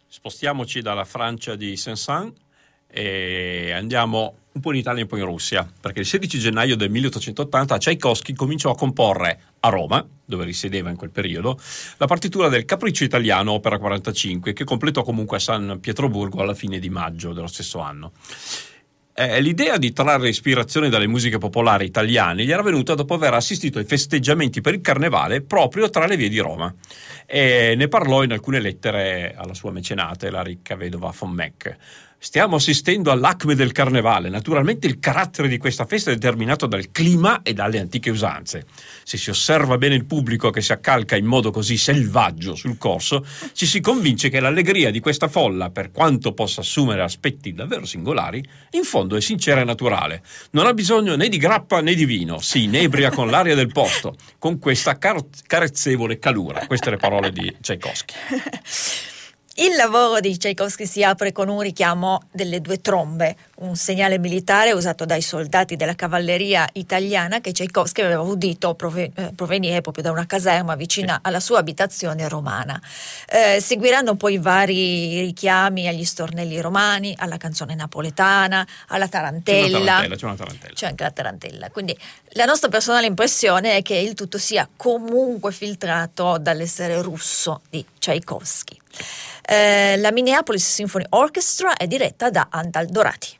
Spostiamoci dalla Francia di Saint-Saëns e andiamo un po' in Italia e un po' in Russia, perché il 16 gennaio del 1880 Tchaikovsky cominciò a comporre a Roma, dove risiedeva in quel periodo, la partitura del Capriccio italiano, opera 45, che completò comunque a San Pietroburgo alla fine di maggio dello stesso anno. L'idea di trarre ispirazione dalle musiche popolari italiane gli era venuta dopo aver assistito ai festeggiamenti per il carnevale proprio tra le vie di Roma, e ne parlò in alcune lettere alla sua mecenate, la ricca vedova von Meck. Stiamo assistendo all'acme del carnevale. Naturalmente il carattere di questa festa è determinato dal clima e dalle antiche usanze. Se si osserva bene il pubblico che si accalca in modo così selvaggio sul corso, ci si convince che l'allegria di questa folla, per quanto possa assumere aspetti davvero singolari, in fondo è sincera e naturale. Non ha bisogno né di grappa né di vino, si inebria con l'aria del posto, con questa carezzevole calura. Queste le parole di Tchaikovsky. Il lavoro di Tchaikovsky si apre con un richiamo delle due trombe, un segnale militare usato dai soldati della cavalleria italiana che Tchaikovsky aveva udito provenire proprio da una caserma vicina alla sua abitazione romana. Seguiranno poi vari richiami agli stornelli romani, alla canzone napoletana, alla tarantella. C'è una tarantella. C'è anche la tarantella. Quindi la nostra personale impressione è che il tutto sia comunque filtrato dall'essere russo di Tchaikovsky. La Minneapolis Symphony Orchestra è diretta da Andal Dorati.